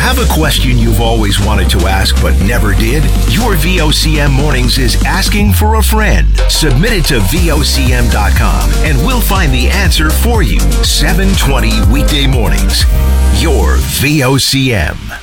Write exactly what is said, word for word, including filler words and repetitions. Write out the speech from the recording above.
Have a question you've always wanted to ask but never did? Your V O C M Mornings is asking for a friend. Submit it to V O C M dot com and we'll find the answer for you. seven twenty weekday mornings. Your V O C M.